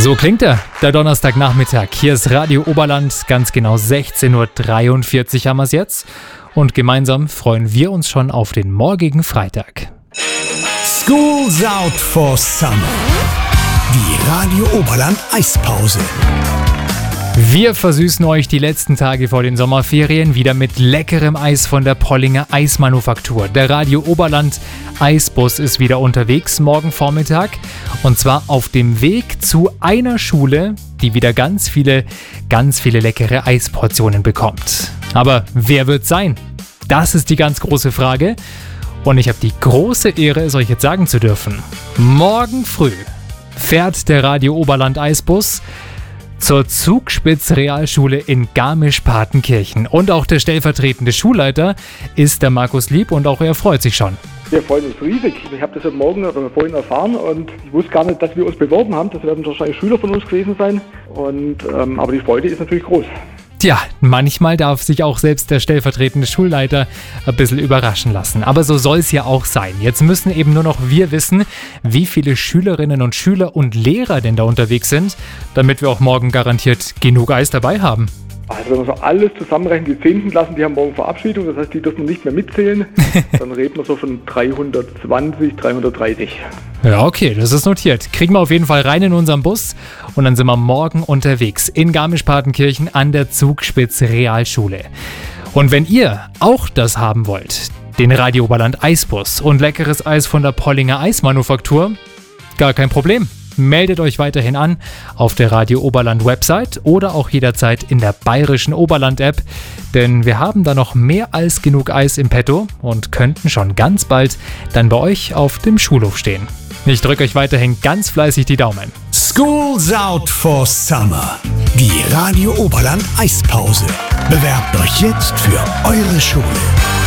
So klingt er, der Donnerstagnachmittag. Hier ist Radio Oberland, ganz genau 16.43 Uhr haben wir es jetzt. Und gemeinsam freuen wir uns schon auf den morgigen Freitag. School's out for summer. Die Radio Oberland Eispause. Wir versüßen euch die letzten Tage vor den Sommerferien wieder mit leckerem Eis von der Pollinger Eismanufaktur. Der Radio Oberland Eisbus ist wieder unterwegs morgen Vormittag und zwar auf dem Weg zu einer Schule, die wieder ganz viele leckere Eisportionen bekommt. Aber wer wird's sein? Das ist die ganz große Frage und ich habe die große Ehre, es euch jetzt sagen zu dürfen. Morgen früh fährt der Radio Oberland Eisbus zur Zugspitz-Realschule in Garmisch-Partenkirchen. Und auch der stellvertretende Schulleiter ist der Markus Lieb und auch er freut sich schon. Wir freuen uns riesig. Ich habe das heute Morgen oder vorhin erfahren und ich wusste gar nicht, dass wir uns beworben haben. Das werden wahrscheinlich Schüler von uns gewesen sein. Aber die Freude ist natürlich groß. Tja, manchmal darf sich auch selbst der stellvertretende Schulleiter ein bisschen überraschen lassen. Aber so soll es ja auch sein. Jetzt müssen eben nur noch wir wissen, wie viele Schülerinnen und Schüler und Lehrer denn da unterwegs sind, damit wir auch morgen garantiert genug Eis dabei haben. Also wenn wir so alles zusammenrechnen, die 10. Klassen, die haben morgen Verabschiedung, das heißt, die dürfen nicht mehr mitzählen. Dann reden wir so von 320, 330. Ja, okay, das ist notiert. Kriegen wir auf jeden Fall rein in unseren Bus und dann sind wir morgen unterwegs in Garmisch-Partenkirchen an der Zugspitz-Realschule. Und wenn ihr auch das haben wollt, den Radio Oberland Eisbus und leckeres Eis von der Pollinger Eismanufaktur, gar kein Problem. Meldet euch weiterhin an auf der Radio Oberland Website oder auch jederzeit in der Bayerischen Oberland App, denn wir haben da noch mehr als genug Eis im Petto und könnten schon ganz bald dann bei euch auf dem Schulhof stehen. Ich drücke euch weiterhin ganz fleißig die Daumen. School's out for summer. Die Radio Oberland Eispause. Bewerbt euch jetzt für eure Schule.